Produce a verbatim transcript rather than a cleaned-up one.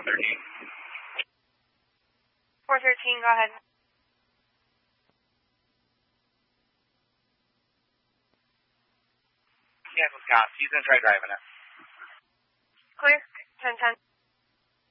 thirteen. four thirteen, go ahead. Yeah, with Scott. He's going to try driving it. Clear. ten ten.